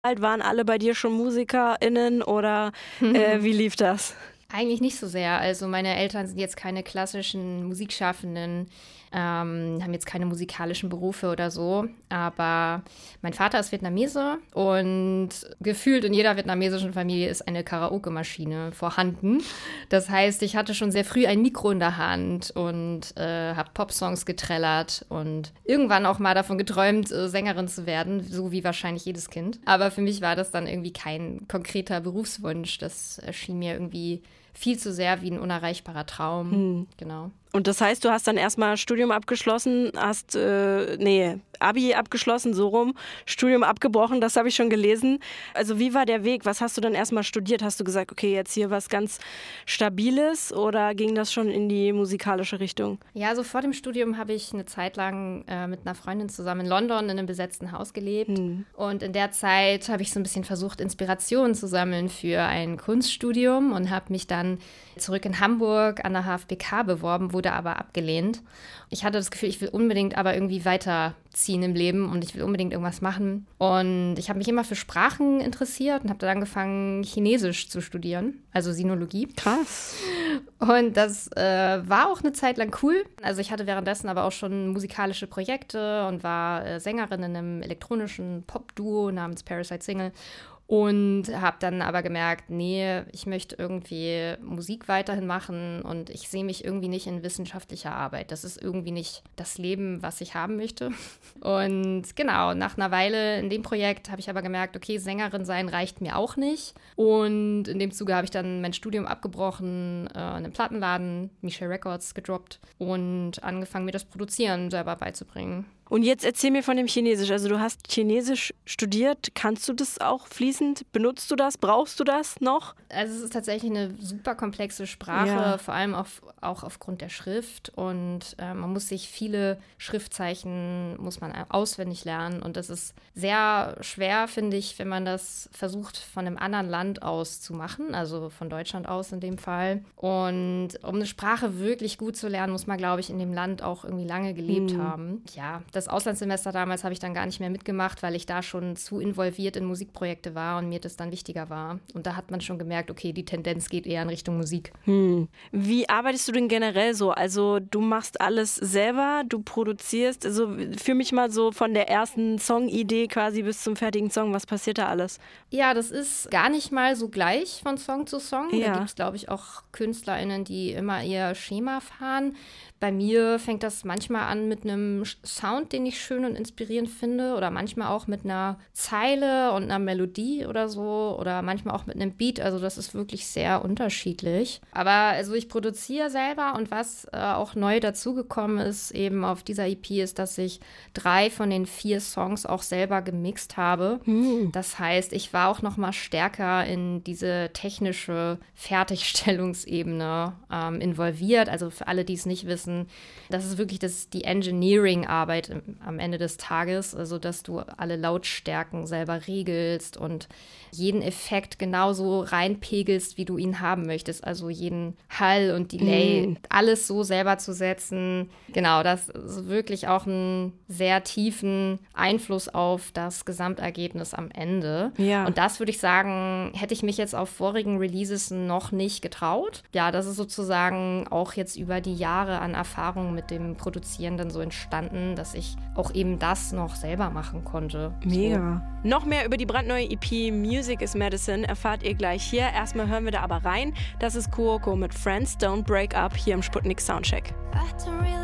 alt waren alle bei dir schon MusikerInnen oder wie lief das? Eigentlich nicht so sehr. Also meine Eltern sind jetzt keine klassischen Musikschaffenden, haben jetzt keine musikalischen Berufe oder so. Aber mein Vater ist Vietnamese und gefühlt in jeder vietnamesischen Familie ist eine Karaoke-Maschine vorhanden. Das heißt, ich hatte schon sehr früh ein Mikro in der Hand und habe Popsongs getrellert und irgendwann auch mal davon geträumt, Sängerin zu werden, so wie wahrscheinlich jedes Kind. Aber für mich war das dann irgendwie kein konkreter Berufswunsch. Das erschien mir irgendwie viel zu sehr wie ein unerreichbarer Traum. Genau. Und das heißt, du hast dann erstmal Studium abgeschlossen, hast, Abi abgeschlossen, so rum, Studium abgebrochen, das habe ich schon gelesen. Also wie war der Weg? Was hast du dann erstmal studiert? Hast du gesagt, okay, jetzt hier was ganz Stabiles oder ging das schon in die musikalische Richtung? Ja, also vor dem Studium habe ich eine Zeit lang mit einer Freundin zusammen in London in einem besetzten Haus gelebt. Und in der Zeit habe ich so ein bisschen versucht, Inspirationen zu sammeln für ein Kunststudium und habe mich dann zurück in Hamburg an der HFBK beworben, wurde aber abgelehnt. Ich hatte das Gefühl, ich will unbedingt aber irgendwie weiterziehen im Leben und ich will unbedingt irgendwas machen. Und ich habe mich immer für Sprachen interessiert und habe dann angefangen, Chinesisch zu studieren, also Sinologie. Krass. Und das war auch eine Zeit lang cool. Also ich hatte währenddessen aber auch schon musikalische Projekte und war Sängerin in einem elektronischen Pop-Duo namens Parasite Single. Und habe dann aber gemerkt, nee, ich möchte irgendwie Musik weiterhin machen und ich sehe mich irgendwie nicht in wissenschaftlicher Arbeit. Das ist irgendwie nicht das Leben, was ich haben möchte. Und genau, nach einer Weile in dem Projekt habe ich aber gemerkt, okay, Sängerin sein reicht mir auch nicht. Und in dem Zuge habe ich dann mein Studium abgebrochen, in einem Plattenladen, Michel Records, gedroppt und angefangen, mir das Produzieren selber beizubringen. Und jetzt erzähl mir von dem Chinesisch. Also du hast Chinesisch studiert. Kannst du das auch fließend? Benutzt du das? Brauchst du das noch? Also es ist tatsächlich eine super komplexe Sprache, vor allem auch aufgrund der Schrift. Und man muss sich viele Schriftzeichen muss man auswendig lernen. Und das ist sehr schwer, finde ich, wenn man das versucht, von einem anderen Land aus zu machen. Also von Deutschland aus in dem Fall. Und um eine Sprache wirklich gut zu lernen, muss man, glaube ich, in dem Land auch irgendwie lange gelebt haben. Ja, das Auslandssemester damals habe ich dann gar nicht mehr mitgemacht, weil ich da schon zu involviert in Musikprojekte war und mir das dann wichtiger war. Und da hat man schon gemerkt, okay, die Tendenz geht eher in Richtung Musik. Wie arbeitest du denn generell so? Also du machst alles selber, du produzierst. Also für mich mal so von der ersten Songidee quasi bis zum fertigen Song. Was passiert da alles? Ja, das ist gar nicht mal so gleich von Song zu Song. Ja. Da gibt es, glaube ich, auch KünstlerInnen, die immer ihr Schema fahren. Bei mir fängt das manchmal an mit einem Sound, den ich schön und inspirierend finde, oder manchmal auch mit einer Zeile und einer Melodie oder so, oder manchmal auch mit einem Beat. Also das ist wirklich sehr unterschiedlich. Aber also ich produziere selber und was auch neu dazugekommen ist eben auf dieser EP ist, dass ich 3 von den 4 Songs auch selber gemixt habe. Das heißt, ich war auch noch mal stärker in diese technische Fertigstellungsebene involviert. Also für alle, die es nicht wissen, das ist wirklich die Engineering-Arbeit am Ende des Tages, also dass du alle Lautstärken selber regelst und jeden Effekt genauso reinpegelst, wie du ihn haben möchtest. Also jeden Hall und Delay, alles so selber zu setzen. Genau, das ist wirklich auch einen sehr tiefen Einfluss auf das Gesamtergebnis am Ende. Ja. Und das würde ich sagen, hätte ich mich jetzt auf vorigen Releases noch nicht getraut. Ja, das ist sozusagen auch jetzt über die Jahre an Erfahrung mit dem Produzieren dann so entstanden, dass ich auch eben das noch selber machen konnte. Mega. So. Noch mehr über die brandneue EP Music is Medicine erfahrt ihr gleich hier. Erstmal hören wir da aber rein. Das ist Kuoko mit Friends Don't Break Up hier im Sputnik Soundcheck.